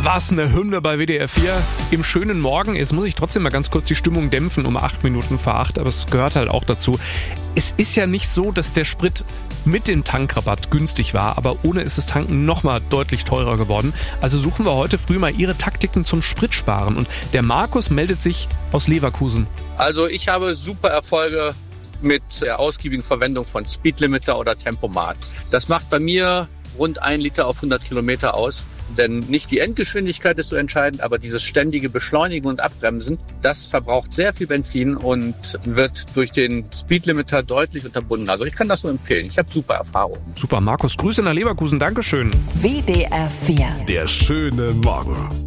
Was eine Hymne bei WDR 4 im schönen Morgen. Jetzt muss ich trotzdem mal ganz kurz die Stimmung dämpfen um 8 Minuten vor 8, aber es gehört halt auch dazu. Es ist ja nicht so, dass der Sprit mit dem Tankrabatt günstig war, aber ohne ist das Tanken nochmal deutlich teurer geworden. Also suchen wir heute früh mal Ihre Taktiken zum Spritsparen. Und der Markus meldet sich aus Leverkusen. Also ich habe super Erfolge mit der ausgiebigen Verwendung von Speedlimiter oder Tempomat. Das macht bei mir rund 1 Liter auf 100 Kilometer aus. Denn nicht die Endgeschwindigkeit ist so entscheidend, aber dieses ständige Beschleunigen und Abbremsen, das verbraucht sehr viel Benzin und wird durch den Speedlimiter deutlich unterbunden. Also ich kann das nur empfehlen. Ich habe super Erfahrungen. Super, Markus, Grüße nach Leverkusen. Dankeschön. WDR 4. Der schöne Morgen.